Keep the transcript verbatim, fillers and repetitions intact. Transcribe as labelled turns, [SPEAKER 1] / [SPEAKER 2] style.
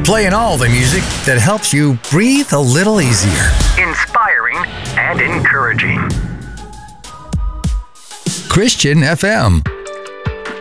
[SPEAKER 1] playing all the music that helps you breathe a little easier.
[SPEAKER 2] Inspiring and encouraging.
[SPEAKER 1] Christian F M.